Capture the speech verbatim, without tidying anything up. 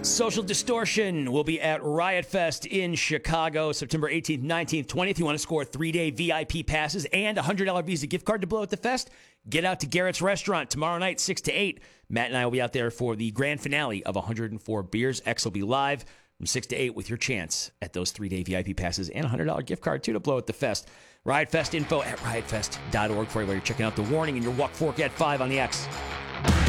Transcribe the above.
Social Distortion will be at Riot Fest in Chicago, September eighteenth, nineteenth, twentieth. You want to score three-day V I P passes and a one hundred dollars Visa gift card to blow at the fest? Get out to Garrett's Restaurant tomorrow night, six to eight. Matt and I will be out there for the grand finale of one hundred four Beers. X will be live from six to eight with your chance at those three-day V I P passes and a one hundred dollars gift card, too, to blow at the fest. Riot Fest info at riot fest dot org for everybody checking out The Warning and your Walk Fork at five on the X.